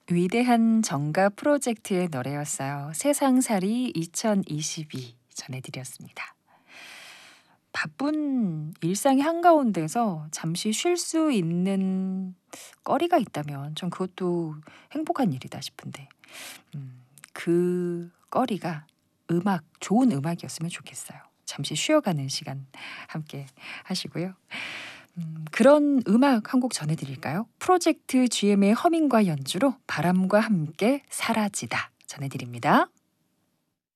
위대한 정가 프로젝트의 노래였어요. 세상살이 2022 전해드렸습니다. 바쁜 일상의 한가운데서 잠시 쉴 수 있는 거리가 있다면 전 그것도 행복한 일이다 싶은데 그 거리가 좋은 음악이었으면 좋겠어요. 잠시 쉬어가는 시간 함께 하시고요. 그런 음악 한 곡 전해드릴까요? 프로젝트 GM의 허밍과 연주로 바람과 함께 사라지다 전해드립니다.